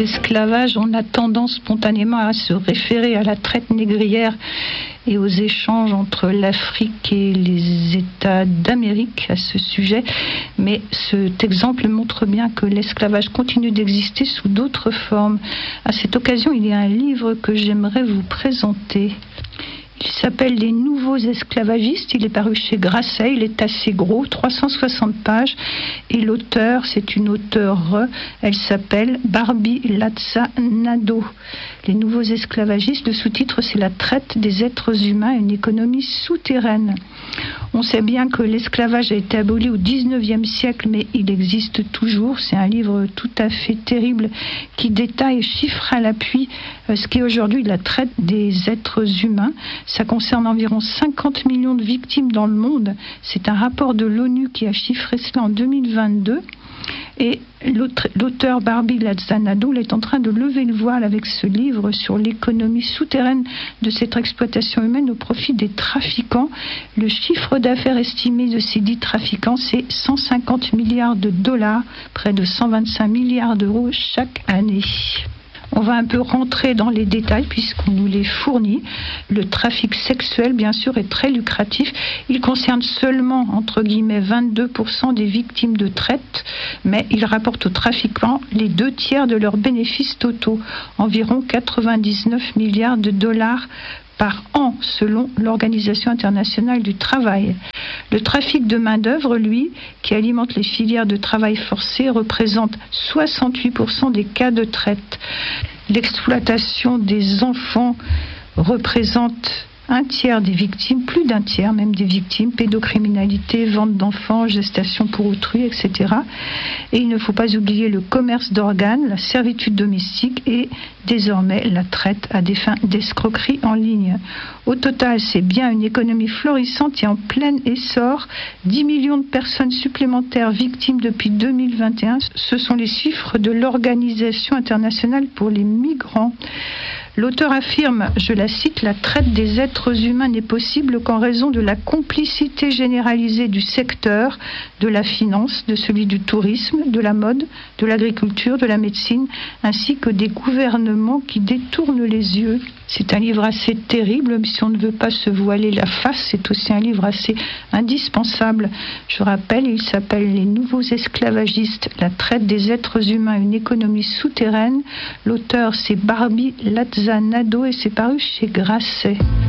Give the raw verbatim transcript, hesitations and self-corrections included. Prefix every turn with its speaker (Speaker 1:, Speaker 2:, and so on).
Speaker 1: l'esclavage, on a tendance spontanément à se référer à la traite négrière et aux échanges entre l'Afrique et les États d'Amérique à ce sujet. Mais cet exemple montre bien que l'esclavage continue d'exister sous d'autres formes. À cette occasion, il y a un livre que j'aimerais vous présenter. Il s'appelle Les Nouveaux Esclavagistes. Il est paru chez Grasset. Il est assez gros, trois cent soixante pages. Et l'auteur, c'est une auteure. Elle s'appelle Barbie Latza-Nadeau. Les Nouveaux Esclavagistes, le sous-titre, c'est La traite des êtres humains, une économie souterraine. On sait bien que l'esclavage a été aboli au dix-neuvième siècle, mais il existe toujours. C'est un livre tout à fait terrible qui détaille, chiffre à l'appui, ce qu'est aujourd'hui la traite des êtres humains. Ça concerne environ cinquante millions de victimes dans le monde. C'est un rapport de l'ONU qui a chiffré cela en deux mille vingt-deux. Et l'auteur Barbie Latza-Nadeau est en train de lever le voile avec ce livre sur l'économie souterraine de cette exploitation humaine au profit des trafiquants. Le chiffre d'affaires estimé de ces dix trafiquants, c'est cent cinquante milliards de dollars, près de cent vingt-cinq milliards d'euros chaque année. On va un peu rentrer dans les détails puisqu'on nous les fournit. Le trafic sexuel, bien sûr, est très lucratif. Il concerne seulement, entre guillemets, vingt-deux pour cent des victimes de traite, mais il rapporte aux trafiquants les deux tiers de leurs bénéfices totaux, environ quatre-vingt-dix-neuf milliards de dollars par an, selon l'Organisation internationale du travail. Le trafic de main-d'œuvre, lui, qui alimente les filières de travail forcé, représente soixante-huit pour cent des cas de traite. L'exploitation des enfants représente un tiers des victimes, plus d'un tiers même des victimes, pédocriminalité, vente d'enfants, gestation pour autrui, et cetera. Et il ne faut pas oublier le commerce d'organes, la servitude domestique et désormais la traite à des fins d'escroquerie en ligne. Au total, c'est bien une économie florissante et en plein essor. dix millions de personnes supplémentaires victimes depuis deux mille vingt et un. Ce sont les chiffres de l'Organisation internationale pour les migrants. L'auteur affirme, je la cite, « La traite des êtres humains n'est possible qu'en raison de la complicité généralisée du secteur, de la finance, de celui du tourisme, de la mode, de l'agriculture, de la médecine, ainsi que des gouvernements qui détournent les yeux. » C'est un livre assez terrible, mais si on ne veut pas se voiler la face, c'est aussi un livre assez indispensable. Je rappelle, il s'appelle « Les Nouveaux Esclavagistes, la traite des êtres humains, une économie souterraine ». L'auteur, c'est Barbie Latza-Nadeau et c'est paru chez Grasset.